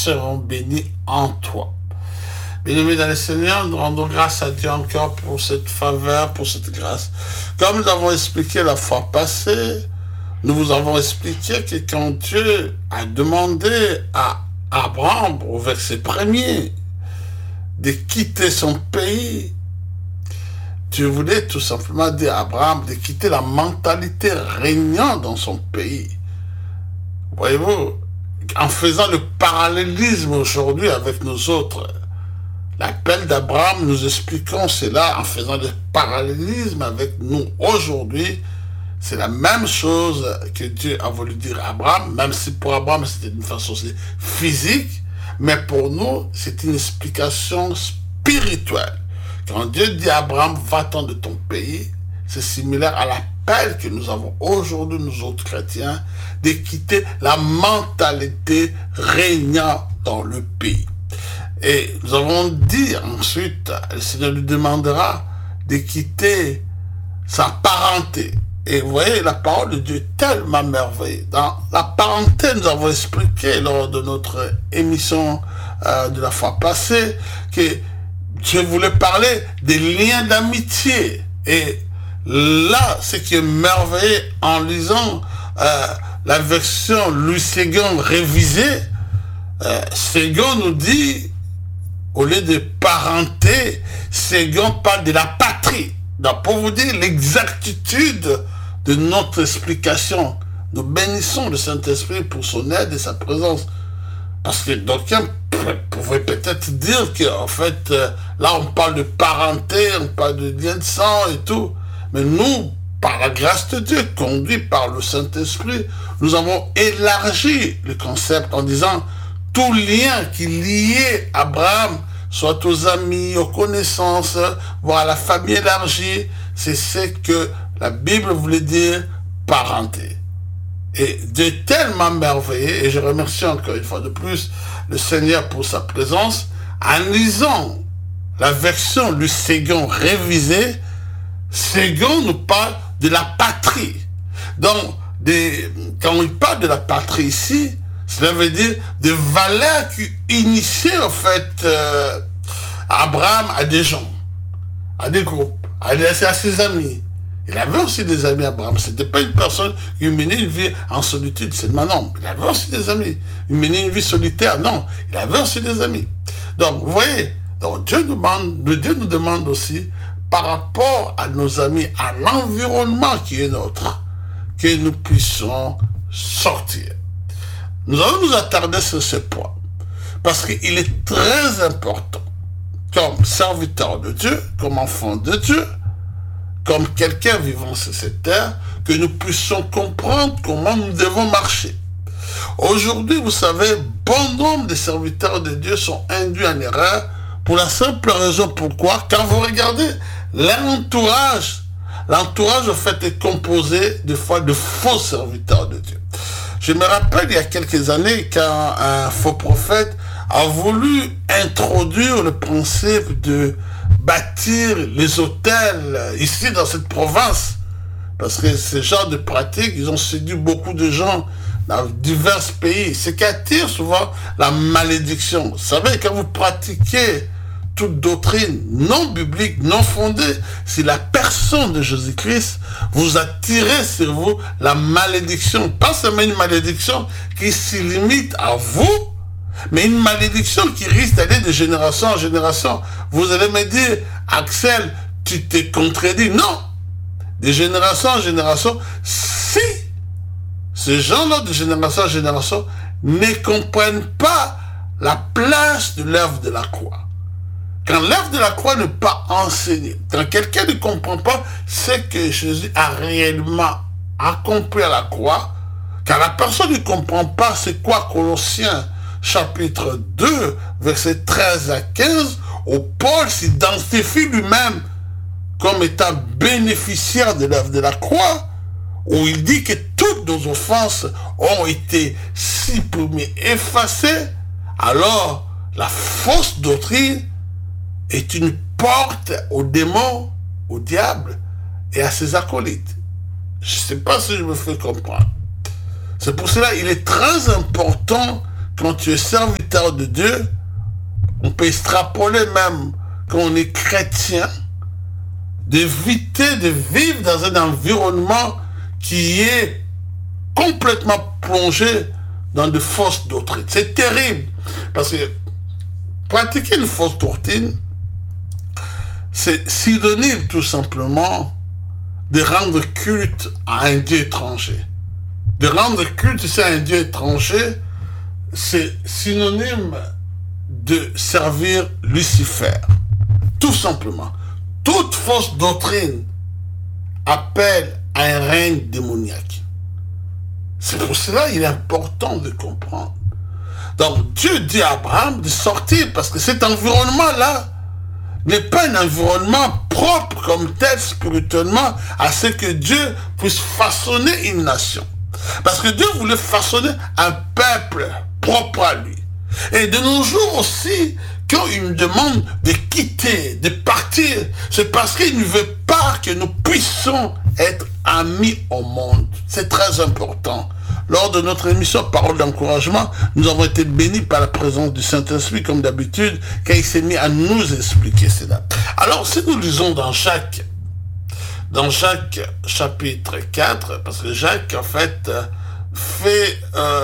seront bénis en toi. Bien-aimés dans le Seigneur, nous rendons grâce à Dieu encore pour cette faveur, pour cette grâce. Comme nous avons expliqué la fois passée, nous vous avons expliqué que quand Dieu a demandé à Abraham, au verset 1er, de quitter son pays, Dieu voulait tout simplement dire à Abraham de quitter la mentalité régnant dans son pays. Voyez-vous, en faisant le parallélisme aujourd'hui avec nous autres, l'appel d'Abraham, nous expliquons cela en faisant le parallélisme avec nous aujourd'hui. C'est la même chose que Dieu a voulu dire à Abraham, même si pour Abraham c'était d'une façon physique, mais pour nous c'est une explication spirituelle. Quand Dieu dit à Abraham, va-t'en de ton pays, c'est similaire à l'appel que nous avons aujourd'hui, nous autres chrétiens, de quitter la mentalité régnant dans le pays. Et nous avons dit ensuite, le Seigneur lui demandera de quitter sa parenté. Et vous voyez, la parole de Dieu est tellement merveilleuse. Dans la parenté, nous avons expliqué lors de notre émission de la fois passée que Dieu voulait parler des liens d'amitié. Et là, ce qui est merveilleux en lisant la version Louis Séguin révisée, Séguin nous dit, au lieu de parenté, Séguin parle de la patrie. Donc, pour vous dire l'exactitude de notre explication, nous bénissons le Saint-Esprit pour son aide et sa présence. Parce que d'aucuns pourraient peut-être dire qu'en fait, là on parle de parenté, on parle de lien de sang et tout. Mais nous, par la grâce de Dieu, conduits par le Saint-Esprit, nous avons élargi le concept en disant tout lien qui liait Abraham, soit aux amis, aux connaissances, voire à la famille élargie, c'est ce que la Bible voulait dire parenté. Et Dieu est tellement merveilleux, et je remercie encore une fois de plus le Seigneur pour sa présence, en lisant la version du Séguin révisée, Séguin nous parle de la patrie. Donc, quand il parle de la patrie ici, cela veut dire des valeurs qui initiaient en fait Abraham à des gens, à des groupes, à ses amis. Il avait aussi des amis, Abraham. C'était pas une personne qui menait une vie en solitude seulement, non. Il avait aussi des amis. Il menait une vie solitaire, non. Il avait aussi des amis. Donc, vous voyez, donc Dieu nous demande aussi, par rapport à nos amis, à l'environnement qui est nôtre, que nous puissions sortir. Nous allons nous attarder sur ce point, parce qu'il est très important, comme serviteur de Dieu, comme enfant de Dieu, comme quelqu'un vivant sur cette terre, que nous puissions comprendre comment nous devons marcher. Aujourd'hui, vous savez, bon nombre de serviteurs de Dieu sont induits en erreur pour la simple raison pourquoi, quand vous regardez l'entourage en fait est composé des fois de faux serviteurs de Dieu. Je me rappelle il y a quelques années quand un faux prophète a voulu introduire le principe de bâtir les hôtels ici dans cette province. Parce que ce genre de pratiques, ils ont séduit beaucoup de gens dans divers pays. Ce qui attire souvent la malédiction. Vous savez, quand vous pratiquez toute doctrine non biblique, non fondée sur la personne de Jésus-Christ, vous attirez sur vous la malédiction. Pas seulement une malédiction qui se limite à vous, mais une malédiction qui risque d'aller de génération en génération. Vous allez me dire, Axel, tu t'es contredit. Non! De génération en génération, si ces gens-là de génération en génération ne comprennent pas la place de l'œuvre de la croix. Quand l'œuvre de la croix n'est pas enseignée, quand quelqu'un ne comprend pas ce que Jésus a réellement accompli à la croix, quand la personne ne comprend pas c'est quoi Colossiens chapitre 2, versets 13 à 15, où Paul s'identifie lui-même comme étant bénéficiaire de l'œuvre de la croix, où il dit que toutes nos offenses ont été supprimées, effacées, alors la fausse doctrine est une porte aux démons, au diable et à ses acolytes. Je ne sais pas si je me fais comprendre. C'est pour cela qu'il est très important quand tu es serviteur de Dieu, on peut extrapoler même quand on est chrétien, d'éviter de vivre dans un environnement qui est complètement plongé dans de fausses doctrines. C'est terrible, parce que pratiquer une fausse doctrine, c'est synonyme tout simplement de rendre culte à un Dieu étranger. De rendre culte à un Dieu étranger, c'est synonyme de servir Lucifer. Tout simplement. Toute fausse doctrine appelle à un règne démoniaque. C'est pour cela qu'il est important de comprendre. Donc Dieu dit à Abraham de sortir parce que cet environnement-là n'est pas un environnement propre comme tel spirituellement à ce que Dieu puisse façonner une nation. Parce que Dieu voulait façonner un peuple propre à lui. Et de nos jours aussi, quand il nous demande de quitter, de partir, c'est parce qu'il ne veut pas que nous puissions être amis au monde. C'est très important. Lors de notre émission Parole d'encouragement, nous avons été bénis par la présence du Saint-Esprit, comme d'habitude, quand il s'est mis à nous expliquer cela. Alors, si nous lisons dans Jacques chapitre 4, parce que Jacques, en fait, fait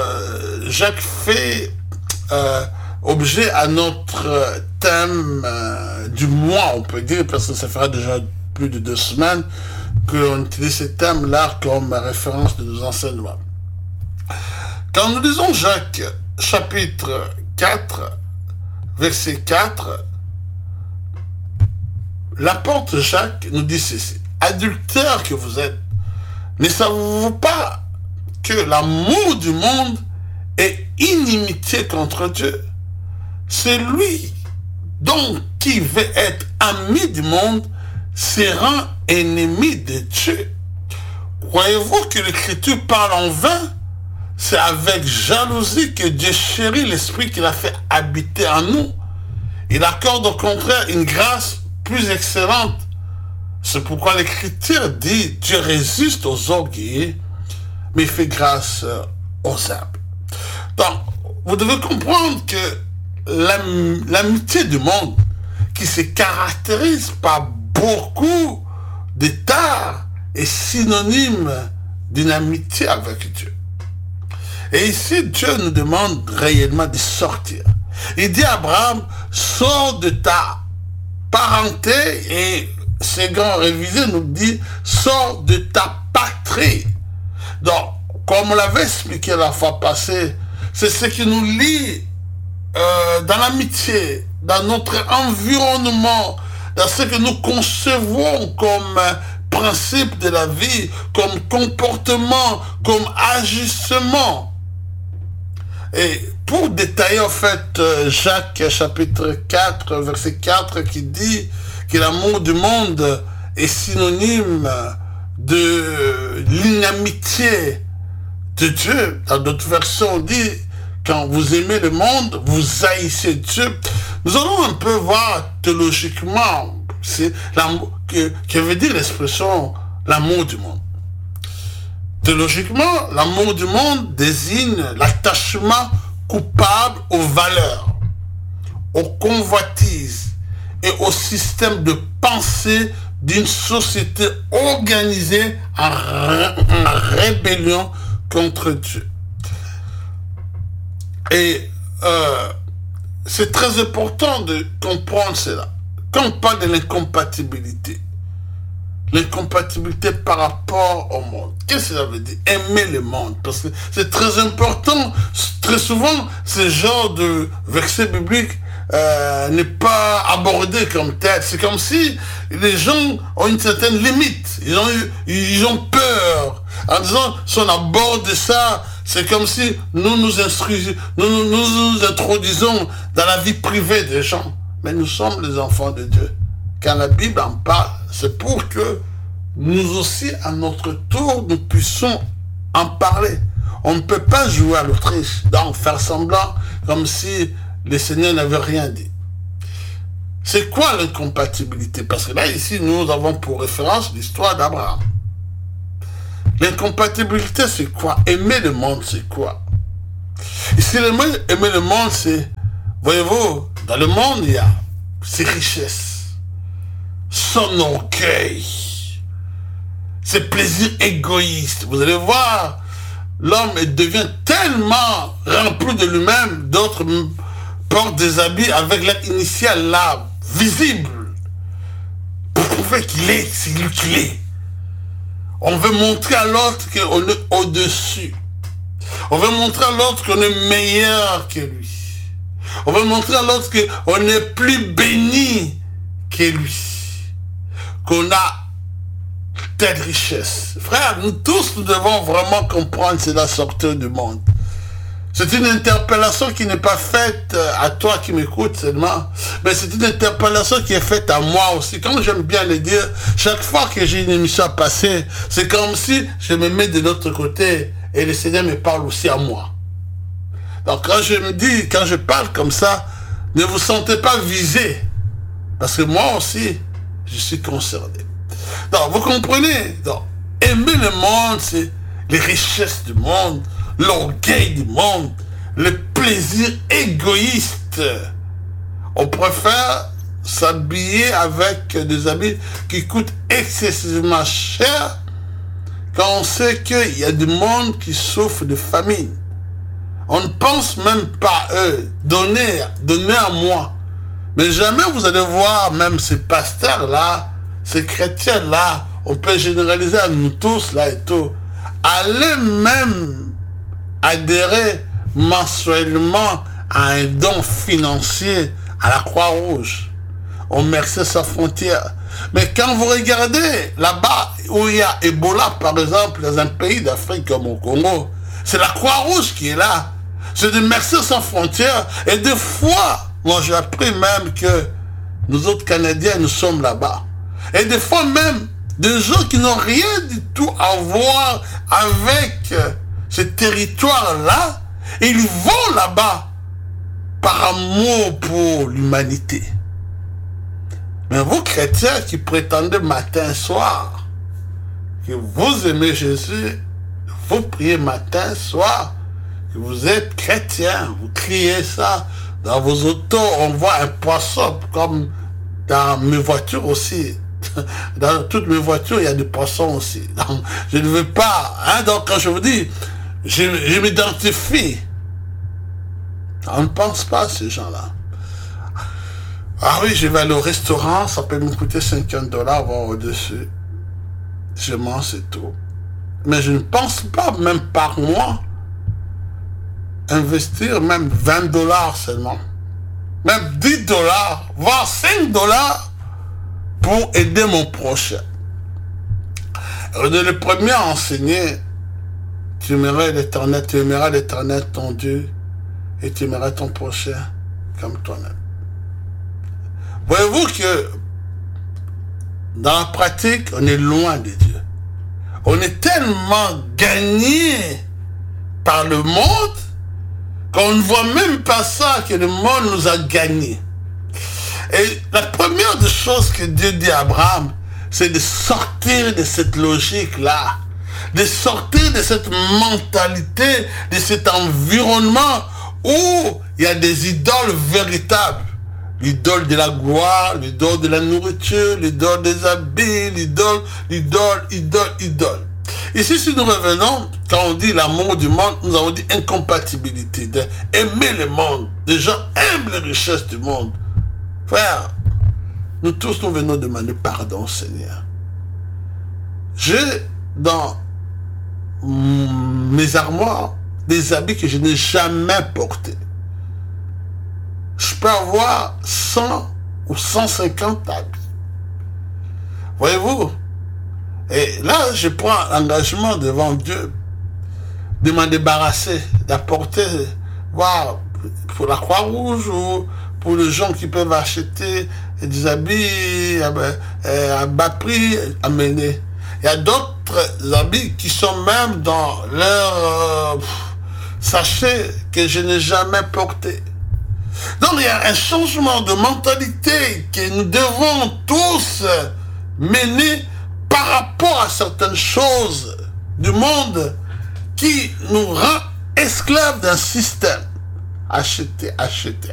objet à notre thème du mois, on peut dire, parce que ça fera déjà plus de 2 semaines qu'on utilise ce thème-là comme référence de nos enseignements. Quand nous lisons Jacques, chapitre 4, verset 4, l'apôtre Jacques nous dit ceci. Adultères que vous êtes, ne savez-vous pas que l'amour du monde est inimitié contre Dieu? C'est lui, donc, qui veut être ami du monde, se rend ennemi de Dieu. Croyez-vous que l'Écriture parle en vain? C'est avec jalousie que Dieu chérit l'Esprit qu'il a fait habiter en nous. Il accorde au contraire une grâce plus excellente. C'est pourquoi l'Écriture dit, Dieu résiste aux orgueilleux, mais fait grâce aux humbles. Donc, vous devez comprendre que l'amitié du monde, qui se caractérise par beaucoup de tares, est synonyme d'une amitié avec Dieu. Et ici, Dieu nous demande réellement de sortir. Il dit à Abraham, sors de ta parenté, et Second Révisé nous dit, sors de ta patrie. Donc, comme on l'avait expliqué la fois passée, c'est ce qui nous lie dans l'amitié, dans notre environnement, dans ce que nous concevons comme principe de la vie, comme comportement, comme agissement. Et pour détailler en fait Jacques chapitre 4, verset 4 qui dit que l'amour du monde est synonyme de l'inamitié de Dieu. Dans d'autres versions on dit quand vous aimez le monde, vous haïssez Dieu. Nous allons un peu voir théologiquement que veut dire l'expression l'amour du monde. Théologiquement, l'amour du monde désigne l'attachement coupable aux valeurs, aux convoitises et au système de pensée d'une société organisée en rébellion contre Dieu. Et c'est très important de comprendre cela. Quand on parle de l'incompatibilité par rapport au monde, qu'est-ce que ça veut dire? Aimer le monde, parce que c'est très important. Très souvent, ce genre de verset biblique n'est pas abordé comme tel. C'est comme si les gens ont une certaine limite. Ils ont peur. En disant, si on aborde ça, c'est comme si nous introduisons dans la vie privée des gens. Mais nous sommes les enfants de Dieu. Quand la Bible en parle, c'est pour que nous aussi, à notre tour, nous puissions en parler. On ne peut pas jouer à l'Autriche, donc faire semblant comme si le Seigneur n'avait rien dit. C'est quoi l'incompatibilité? Parce que là, ici, nous avons pour référence l'histoire d'Abraham. L'incompatibilité, c'est quoi? Aimer le monde, c'est quoi? Ici, aimer le monde, c'est, voyez-vous, dans le monde, il y a ses richesses, son orgueil, ses plaisirs égoïstes. Vous allez voir, l'homme devient tellement rempli de lui-même, d'autres portent des habits avec l'air initial là, visible, pour prouver qu'il est, c'est lui qu'il est. On veut montrer à l'autre qu'on est au-dessus. On veut montrer à l'autre qu'on est meilleur que lui. On veut montrer à l'autre qu'on est plus béni que lui. Qu'on a telle richesse. Frère, nous tous, nous devons vraiment comprendre c'est la sortie du monde. C'est une interpellation qui n'est pas faite à toi qui m'écoutes seulement, mais c'est une interpellation qui est faite à moi aussi. Comme j'aime bien le dire, chaque fois que j'ai une émission à passer, c'est comme si je me mets de l'autre côté et le Seigneur me parle aussi à moi. Donc quand je parle comme ça, ne vous sentez pas visé, parce que moi aussi, je suis concerné. Donc vous comprenez, donc, aimer le monde, c'est les richesses du monde, l'orgueil du monde, le plaisir égoïste. On préfère s'habiller avec des habits qui coûtent excessivement cher quand on sait qu'il y a du monde qui souffre de famine. On ne pense même pas à eux, donner à moi. Mais jamais vous allez voir même ces pasteurs-là, ces chrétiens-là, on peut généraliser à nous tous là et tout, aller même adhérer mensuellement à un don financier à la Croix-Rouge, au Médecins Sans Frontières. Mais quand vous regardez là-bas où il y a Ebola, par exemple, dans un pays d'Afrique comme au Congo, c'est la Croix-Rouge qui est là. C'est des Médecins Sans Frontières. Et des fois, moi j'ai appris même que nous autres Canadiens, nous sommes là-bas. Et des fois même, des gens qui n'ont rien du tout à voir avec ce territoire-là, ils vont là-bas par amour pour l'humanité. Mais vous, chrétiens, qui prétendez matin, soir, que vous aimez Jésus, vous priez matin, soir, que vous êtes chrétien, vous criez ça. Dans vos autos, on voit un poisson, comme dans mes voitures aussi. Dans toutes mes voitures, il y a des poissons aussi. Donc, je ne veux pas, hein, donc quand je vous dis, je m'identifie. On ne pense pas à ces gens-là. Ah oui, je vais aller au restaurant, ça peut me coûter 50 $, voire au-dessus. Je mange, c'est tout. Mais je ne pense pas, même par mois, investir même 20 $ seulement. Même 10 $, voire 5 $ pour aider mon prochain. On est le premier à enseigner, tu aimeras l'Éternel ton Dieu, et tu aimeras ton prochain comme toi-même. Voyez-vous que dans la pratique, on est loin de Dieu. On est tellement gagné par le monde qu'on ne voit même pas ça, que le monde nous a gagnés. Et la première des choses que Dieu dit à Abraham, c'est de sortir de cette logique-là, de sortir de cette mentalité, de cet environnement où il y a des idoles véritables. L'idole de la gloire, l'idole de la nourriture, l'idole des habits, l'idole. Ici, si nous revenons, quand on dit l'amour du monde, nous avons dit incompatibilité, d'aimer le monde. Les gens aiment les richesses du monde. Frère, nous tous, nous venons demander pardon, Seigneur. J'ai dans mes armoires des habits que je n'ai jamais portés. Je peux avoir 100 ou 150 habits. Voyez-vous? Et là, je prends l'engagement devant Dieu de m'en débarrasser, d'apporter, voir pour la Croix-Rouge ou pour les gens qui peuvent acheter des habits à bas prix, amener. Il y a d'autres habits qui sont même dans leur sachet que je n'ai jamais porté. Donc il y a un changement de mentalité que nous devons tous mener par rapport à certaines choses du monde qui nous rend esclave d'un système. Acheter, acheter,